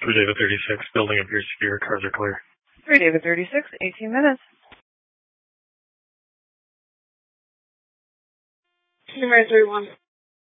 3 David 36, building appears secure, cars are clear. 3 David 36, 18 minutes. Number 31.